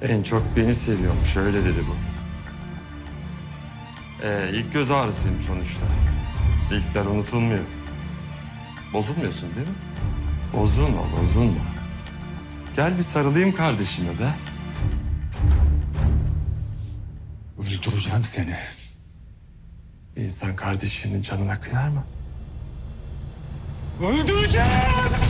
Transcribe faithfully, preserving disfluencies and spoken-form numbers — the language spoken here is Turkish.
En çok beni seviyormuş, öyle dedi bu. Ee, ilk göz ağrısıyım sonuçta. İlkler unutulmuyor. Bozulmuyorsun değil mi? Bozulma, bozulma. Gel bir sarılayım kardeşime be. Öldüreceğim seni. Bir insan kardeşinin canına kıyar mı? Öldüreceğim!